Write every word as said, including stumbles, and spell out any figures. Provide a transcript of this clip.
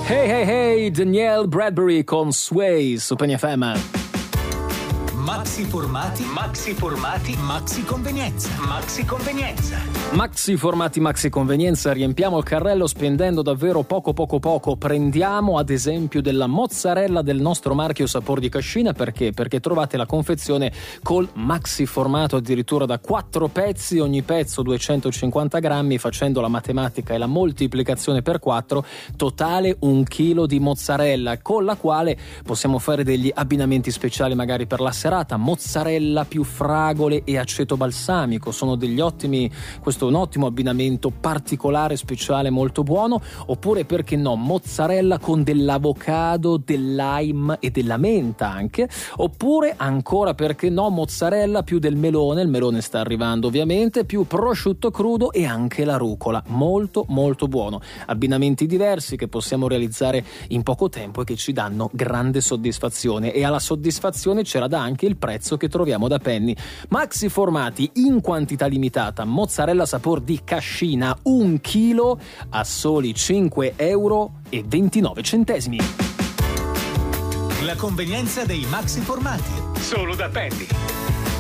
Hey hey hey, Danielle Bradbury con Sway su Penny F M. Maxi formati, maxi formati, maxi convenienza, maxi convenienza. Maxi formati, maxi convenienza, riempiamo il carrello spendendo davvero poco poco poco. Prendiamo ad esempio della mozzarella del nostro marchio Sapor di Cascina, perché? Perché trovate la confezione col maxi formato addirittura da quattro pezzi, ogni pezzo duecentocinquanta grammi, facendo la matematica e la moltiplicazione per quattro, totale un chilo di mozzarella, con la quale possiamo fare degli abbinamenti speciali magari per la serata. Mozzarella più fragole e aceto balsamico sono degli ottimi, questo è un ottimo abbinamento particolare, speciale, molto buono. Oppure, perché no, mozzarella con dell'avocado, del lime e della menta anche. Oppure ancora, perché no, mozzarella più del melone, il melone sta arrivando ovviamente, più prosciutto crudo e anche la rucola, molto molto buono. Abbinamenti diversi che possiamo realizzare in poco tempo e che ci danno grande soddisfazione, e alla soddisfazione c'era da anche il prezzo che troviamo da Penny. Maxi formati in quantità limitata, mozzarella Sapor di Cascina, un chilo a soli cinque euro e ventinove centesimi. La convenienza dei maxi formati, solo da Penny.